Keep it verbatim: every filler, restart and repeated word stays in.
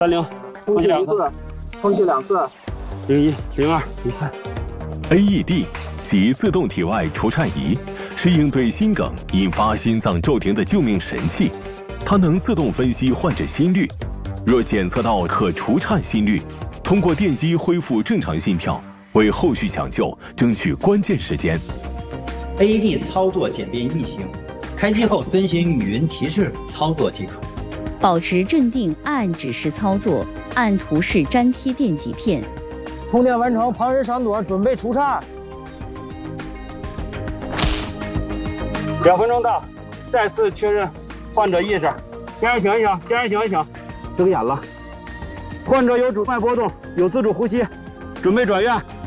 三零， 空气两次，空气两次。 零一零二零三。 A E D 即自动体外除颤仪，是应对心梗引发心脏骤停的救命神器。它能自动分析患者心率，若检测到可除颤心率，通过电机恢复正常心跳，为后续抢救争取关键时间。 A E D 操作简便易行，开机后遵循语音提示操作即可。 保持镇定，按指示操作，按图示粘贴电极片。 通电完成，旁人上座，准备除颤。 两分钟到，再次确认患者意识。先生醒一醒，先生醒一醒，睁眼了。患者有主脉波动，有自主呼吸，准备转院。